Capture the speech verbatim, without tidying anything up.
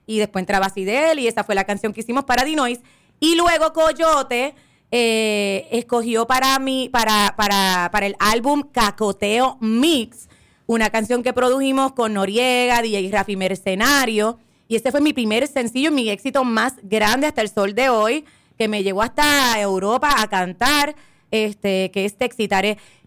y después entraba Sidel y esa fue la canción que hicimos para Dinois. Y luego Coyote eh, escogió para mí, para, para, para el álbum Cacoteo Mix, una canción que produjimos con Noriega, D J Rafi Mercenario, y ese fue mi primer sencillo, mi éxito más grande hasta el sol de hoy, que me llevó hasta Europa a cantar, este, que es Te Excitaré.